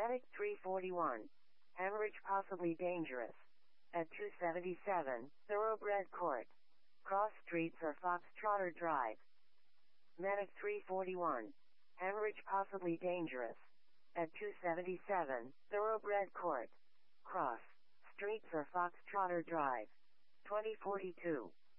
Medic 341. Hemorrhage possibly dangerous. At 277, Thoroughbred Court. Cross Streets or Foxtrotter Drive. Medic 341. Hemorrhage possibly dangerous. At 277, Thoroughbred Court. Cross Streets or Foxtrotter Drive. 2042.